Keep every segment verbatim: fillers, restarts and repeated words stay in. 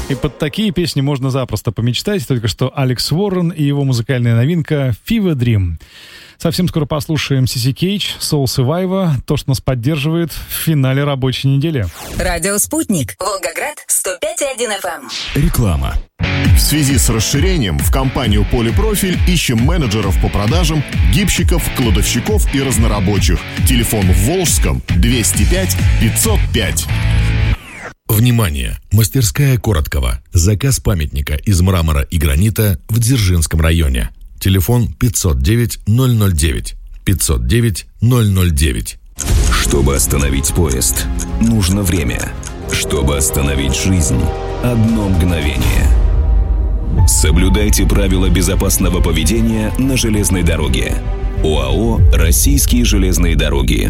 И под такие песни можно запросто помечтать. Только что Алекс Уоррен и его музыкальная новинка «Fever Dream». Совсем скоро послушаем Си Си Кейдж, Soul Survivor, то, что нас поддерживает в финале рабочей недели. Радио «Спутник», Волгоград, сто пять и один эф эм. Реклама. В связи с расширением в компанию «Полипрофиль» ищем менеджеров по продажам, гибщиков, кладовщиков и разнорабочих. Телефон в Волжском двести пять пятьсот пять. Внимание! Мастерская Короткова. Заказ памятника из мрамора и гранита в Дзержинском районе. Телефон пятьсот девять ноль ноль девять. пятьсот девять ноль ноль девять. Чтобы остановить поезд, нужно время. Чтобы остановить жизнь, одно мгновение. Соблюдайте правила безопасного поведения на железной дороге. ОАО «Российские железные дороги».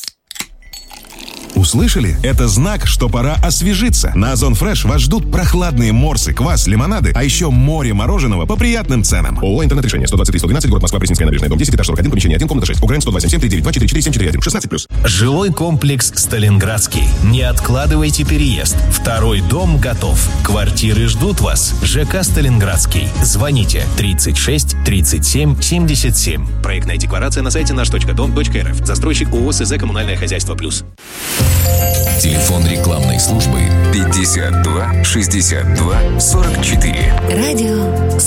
Услышали? Это знак, что пора освежиться. На Озон Фреш вас ждут прохладные морсы, квас, лимонады, а еще море мороженого по приятным ценам. ООО «Интернет-решение», сто двадцать три сто двенадцать, город Москва, Пресненская набережная, дом десять, этаж сорок один, помещение один, комната шесть. УГРН сто два семь семь три девять два четыре четыре семь четыре один, шестнадцать плюс. Жилой комплекс «Сталинградский». Не откладывайте переезд. Второй дом готов. Квартиры ждут вас. ЖК «Сталинградский». Звоните тридцать шесть тридцать семь семьдесят семь. Проектная декларация на сайте наш точка дом точка эр эф. Застройщик ООО СЗ «Коммунальное хозяйство плюс». Телефон рекламной службы пятьдесят два шестьдесят два сорок четыре. Радио